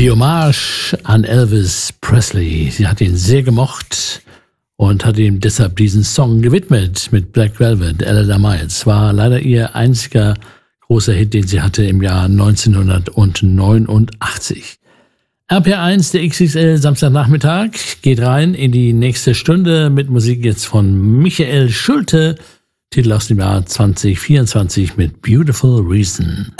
Die Hommage an Elvis Presley. Sie hat ihn sehr gemocht und hat ihm deshalb diesen Song gewidmet mit Black Velvet, Ella Miles. War leider ihr einziger großer Hit, den sie hatte im Jahr 1989. RPR1, der XXL Samstagnachmittag, geht rein in die nächste Stunde mit Musik jetzt von Michael Schulte. Titel aus dem Jahr 2024 mit Beautiful Reason.